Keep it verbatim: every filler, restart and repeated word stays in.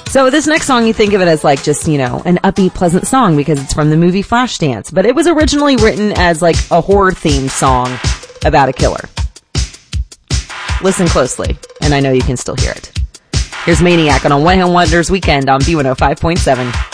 So this next song, you think of it as like just, you know, an upbeat, pleasant song because it's from the movie Flashdance. But it was originally written as like a horror-themed song about a killer. Listen closely, and I know you can still hear it. Here's Maniac on a One Hit Wonders Weekend on B one oh five point seven.